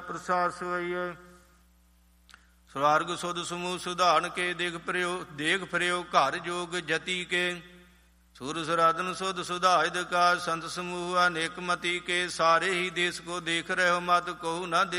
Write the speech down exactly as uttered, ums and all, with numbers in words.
ਪ੍ਰਸਾਦ ਸਵਈਏ। ਸਵਰਗ ਸੁਧ ਸਮੂਹ ਸੁਧਾਰਨ ਕੇ ਦੇਖ ਪ੍ਰਿਓ ਦੇਖ ਫਿਰਿਓ ਘਰ ਜੋਗ ਜਤੀ ਕੇ। ਸੂਰ ਸਰਾਧਨ ਸੁਧ ਸੁਧਾਇਦ ਕਾ ਸੰਤ ਸਮੂਹ ਅਨੇਕ ਮਤੀ ਕੇ। ਸਾਰੇ ਹੀ ਦੇਸ ਕੋ ਦੇਖ ਰਹਿਓ ਮਤ ਕਹੂ ਨਾ